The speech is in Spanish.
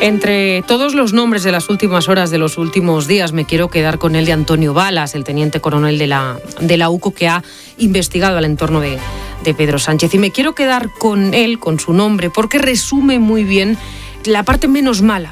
Entre todos los nombres de las últimas horas, de los últimos días, me quiero quedar con el de Antonio Balas, el teniente coronel de la UCO que ha investigado al entorno de Pedro Sánchez. Y me quiero quedar con él, con su nombre, porque resume muy bien la parte menos mala